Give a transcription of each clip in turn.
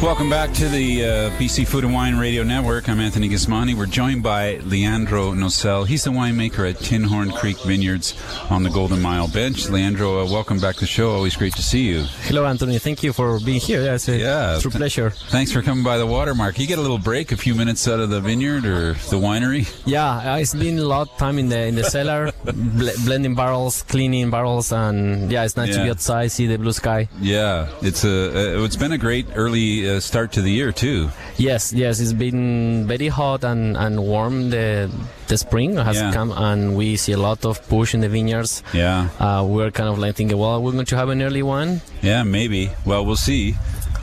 Welcome back to the BC Food and Wine Radio Network. I'm Anthony Gismondi. We're joined by Leandro Nocel. He's the winemaker at Tinhorn Creek Vineyards on the Golden Mile Bench. Leandro, welcome back to the show. Always great to see you. Hello, Anthony. Thank you for being here. It's a true pleasure. Thanks for coming by the Watermark. You get a little break, a few minutes out of the vineyard or the winery? Yeah, it's been a lot of time in the cellar, blending barrels, cleaning barrels, and it's nice to be outside, see the blue sky. Yeah, it's been a great early start to the year too. Yes, it's been very hot and warm. The spring has come, and we see a lot of push in the vineyards. Yeah, we're kind of like thinking, well, we're going to have an early one. Yeah, maybe. Well, we'll see.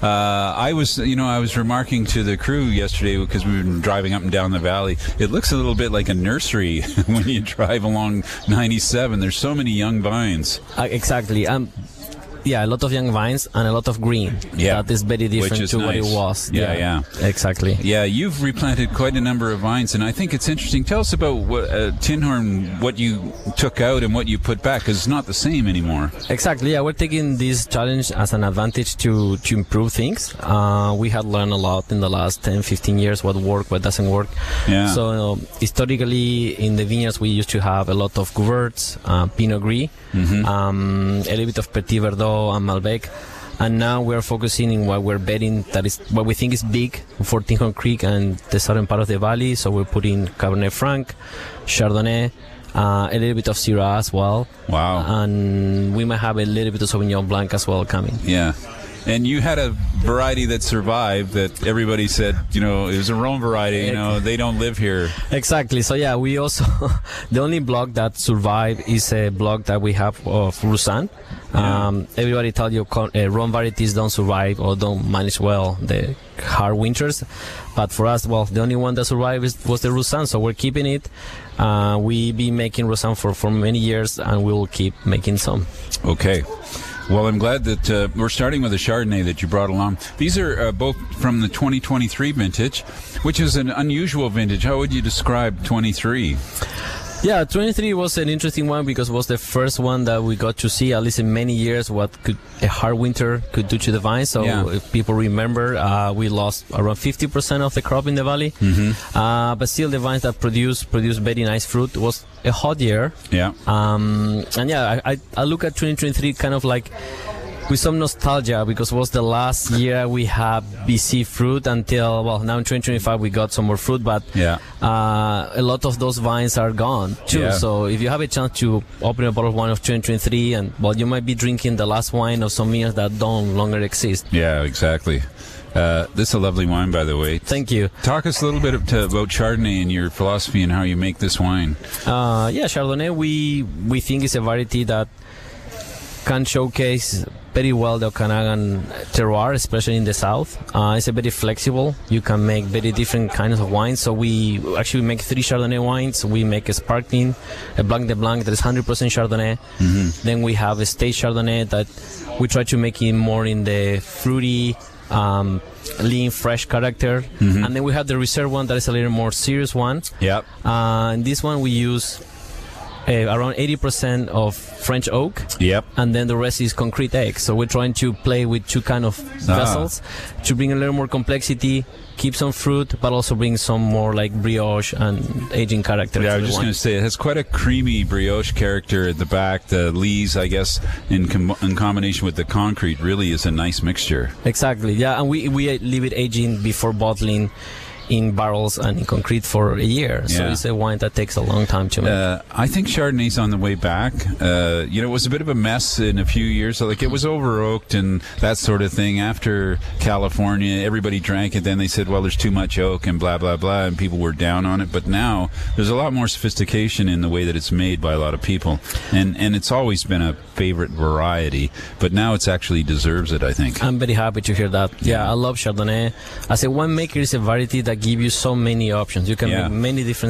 I was remarking to the crew yesterday because we've been driving up and down the valley. It looks a little bit like a nursery when you drive along 97. There's so many young vines. Exactly. A lot of young vines and a lot of green. Yeah, that is very different to what it was. Yeah, exactly. Yeah, you've replanted quite a number of vines, and I think it's interesting. Tell us about what Tinhorn, what you took out and what you put back, because it's not the same anymore. Exactly. Yeah, we're taking this challenge as an advantage to improve things. We had learned a lot in the last 10, 15 years what works, what doesn't work. Yeah. So historically, in the vineyards, we used to have a lot of Couverts, Pinot Gris, a little bit of Petit Verdot and Malbec, and now we're focusing in what we're betting that is what we think is big for Tinhorn Creek and the southern part of the valley. So we're putting Cabernet Franc, Chardonnay, a little bit of Syrah as well. Wow. And we might have a little bit of Sauvignon Blanc as well coming. Yeah. And you had a variety that survived that everybody said, it was a Rhone variety, they don't live here. Exactly. So, we also, the only block that survived is a block that we have of Roussanne. Everybody tells you Rhone varieties don't survive or don't manage well the hard winters. But for us, the only one that survived was the Roussanne, so we're keeping it. We've been making Roussanne for many years, and we will keep making some. Okay. Well, I'm glad that we're starting with a Chardonnay that you brought along. These are both from the 2023 vintage, which is an unusual vintage. How would you describe 23? Yeah, 23 was an interesting one because it was the first one that we got to see, at least in many years, what a hard winter could do to the vine. So if people remember, we lost around 50% of the crop in the valley. But still, the vines that produced very nice fruit. It was a hot year. Yeah. I look at 2023 kind of like with some nostalgia because it was the last year we had BC fruit until, now in 2025 we got some more fruit, but a lot of those vines are gone too. Yeah. So if you have a chance to open a bottle of wine of 2023 and, you might be drinking the last wine of some years that don't longer exist. Yeah, exactly. This is a lovely wine, by the way. Thank you. Talk us a little bit about Chardonnay and your philosophy and how you make this wine. Chardonnay we think is a variety that can showcase very well the Okanagan terroir, especially in the south. It's a very flexible. You can make very different kinds of wines. So we actually make 3 Chardonnay wines. We make a sparkling, a Blanc de Blanc that is 100% Chardonnay. Then we have a stage Chardonnay that we try to make it more in the fruity, lean, fresh character. And then we have the reserve one that is a little more serious one. Yep. In this one we use around 80% of French oak. Yep. And then the rest is concrete egg. So we're trying to play with 2 kind of vessels to bring a little more complexity, keep some fruit, but also bring some more like brioche and aging character. Yeah, I was just going to say, it has quite a creamy brioche character at the back. The lees, I guess, in combination with the concrete, really is a nice mixture. Exactly, yeah. And we leave it aging before bottling in barrels and in concrete for a year. So it's a wine that takes a long time to make. I think Chardonnay's on the way back. It was a bit of a mess in a few years. So, it was over-oaked and that sort of thing. After California, everybody drank it. Then they said, there's too much oak and blah, blah, blah, and people were down on it. But now there's a lot more sophistication in the way that it's made by a lot of people. And it's always been a favorite variety. But now it actually deserves it, I think. I'm very happy to hear that. Yeah, I love Chardonnay. As a winemaker, it's a variety that give you so many options. You can make many different